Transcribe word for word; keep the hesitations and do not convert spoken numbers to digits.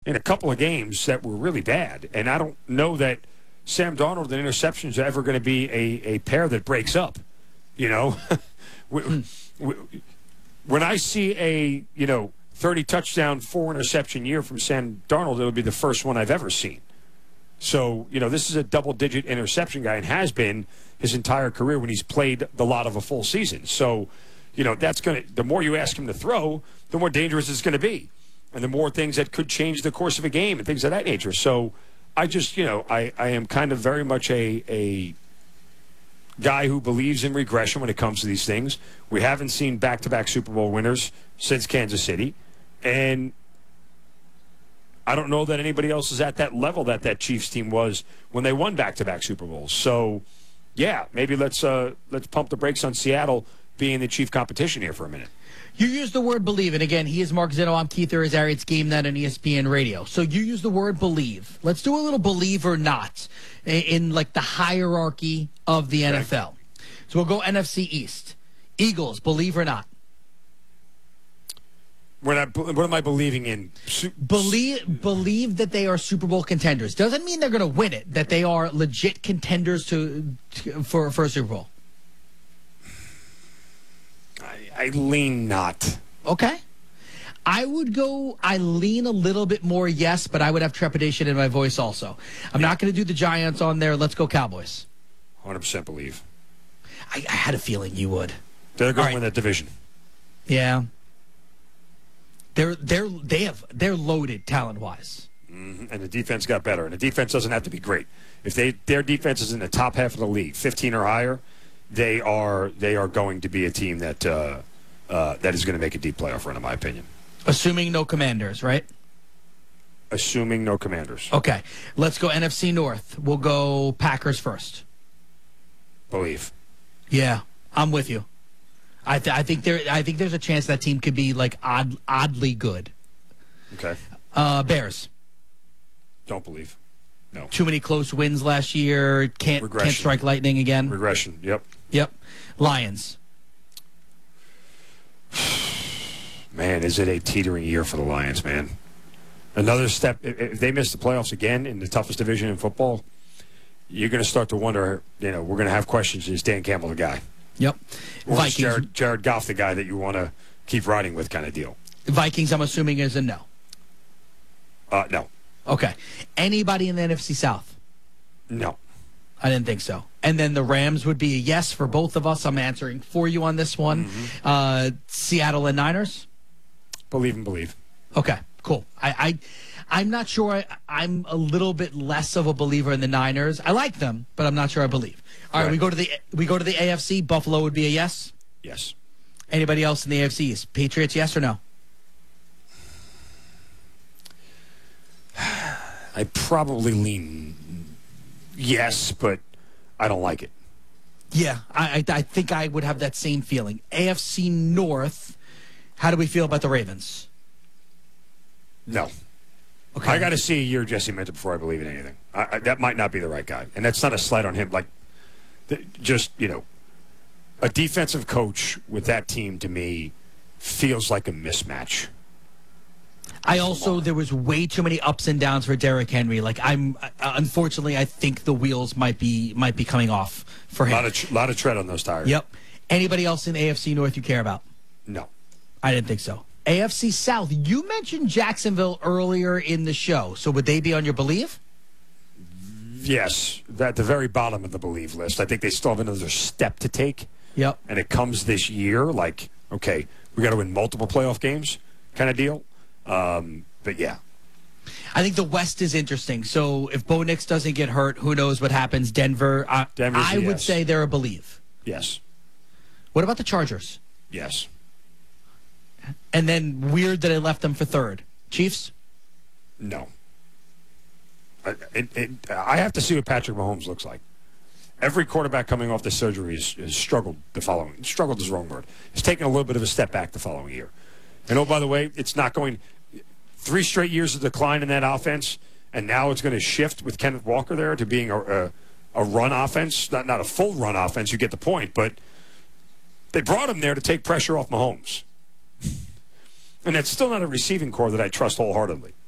in a couple of games that were really bad. And I don't know that Sam Darnold and interceptions are ever going to be a, a pair that breaks up. You know, when I see a, you know, thirty touchdown, four interception year from Sam Darnold, it'll be the first one I've ever seen. So, you know, this is a double-digit interception guy and has been his entire career when he's played the lot of a full season. So, you know, that's going to, the more you ask him to throw, the more dangerous it's going to be. And the more things that could change the course of a game and things of that nature. So I just, you know, I, I am kind of very much a, a guy who believes in regression when it comes to these things. We haven't seen back-to-back Super Bowl winners since Kansas City. And I don't know that anybody else is at that level that that Chiefs team was when they won back-to-back Super Bowls. So, yeah, maybe let's uh, let's pump the brakes on Seattle being the chief competition here for a minute. You use the word believe, and again, he is Mark Zinno. I'm Keith Irizarry. It's Game Night on E S P N Radio. So you use the word believe. Let's do a little believe or not in, in like the hierarchy of the okay. N F L. So we'll go N F C East. Eagles, believe or not? What, I, what am I believing in? Believe believe that they are Super Bowl contenders. Doesn't mean they're going to win it. That they are legit contenders to, to for for a Super Bowl. I, I lean not. Okay. I would go. I lean a little bit more yes, but I would have trepidation in my voice also. I'm yeah. not going to do the Giants on there. Let's go Cowboys. one hundred percent believe. I, I had a feeling you would. They're going to win that division. Yeah. They're they're they have they're loaded talent wise, mm-hmm. and the defense got better. And the defense doesn't have to be great. If they their defense is in the top half of the league, fifteen or higher, they are they are going to be a team that uh, uh, that is going to make a deep playoff run, in my opinion. Assuming no Commanders, right? Assuming no Commanders. Okay, let's go N F C North. We'll go Packers first. Believe. Yeah, I'm with you. I, th- I think there. I think there's a chance that team could be like odd, oddly good. Okay. Uh, Bears. Don't believe. No. Too many close wins last year. Can't Regression. can't strike lightning again. Regression. Yep. Yep. Lions. Man, is it a teetering year for the Lions, man? Another step. If they miss the playoffs again in the toughest division in football, you're going to start to wonder. You know, we're going to have questions. Is Dan Campbell the guy? Yep. Or Vikings. Jared, Jared Goff, the guy that you want to keep riding with, kind of deal. Vikings, I'm assuming, is a no. Uh, no. Okay. Anybody in the N F C South? No. I didn't think so. And then the Rams would be a yes for both of us. I'm answering for you on this one. Mm-hmm. Uh, Seattle and Niners? Believe and believe. Okay, cool. I, I, I'm not sure. I, I'm a little bit less of a believer in the Niners. I like them, but I'm not sure I believe. All right, right, we go to the we go to the A F C. Buffalo would be a yes. Yes. Anybody else in the A F C? Patriots, yes or no? I probably lean yes, but I don't like it. Yeah, I, I I think I would have that same feeling. A F C North. How do we feel about the Ravens? No. Okay. I got to see a year Jesse Minter before I believe in anything. I, I, that might not be the right guy, and that's not a slight on him. Like, th- just you know, a defensive coach with that team to me feels like a mismatch. I also there was way too many ups and downs for Derrick Henry. Like I'm, uh, unfortunately, I think the wheels might be might be coming off for him. A lot of tr- lot of tread on those tires. Yep. Anybody else in A F C North you care about? No. I didn't think so. A F C South, you mentioned Jacksonville earlier in the show. So would they be on your believe? Yes. At the very bottom of the believe list. I think they still have another step to take. Yep. And it comes this year like, okay, we got to win multiple playoff games kind of deal. Um, but, yeah. I think the West is interesting. So if Bo Nix doesn't get hurt, who knows what happens. Denver, uh, I would yes. say they're a believe. Yes. What about the Chargers? Yes. And then weird that I left them for third. Chiefs? No. I, it, it, I have to see what Patrick Mahomes looks like. Every quarterback coming off the surgery has, has struggled the following. Struggled is the wrong word. He's taken a little bit of a step back the following year. And, oh, by the way, it's not going – three straight years of decline in that offense, and now it's going to shift with Kenneth Walker there to being a, a, a run offense. Not, not a full run offense, you get the point, but they brought him there to take pressure off Mahomes. And it's still not a receiving core that I trust wholeheartedly.